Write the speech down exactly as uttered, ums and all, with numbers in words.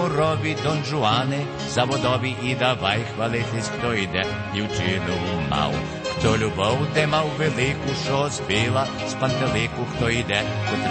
морові Дон Жуани, заводові і давай хвалитись, хто йде, дівчину мав. Хто любов, де мав велику, що збила з пантелику, хто йде,